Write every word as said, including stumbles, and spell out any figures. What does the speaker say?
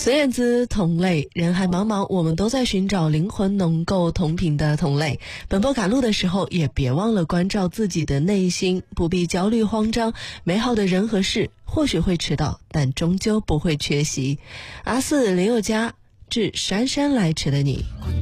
孙燕姿同类，人海茫茫，我们都在寻找灵魂能够同频的同类。奔波赶路的时候，也别忘了关照自己的内心，不必焦虑慌张。美好的人和事或许会迟到，但终究不会缺席。阿四林宥嘉致姗姗来迟的你。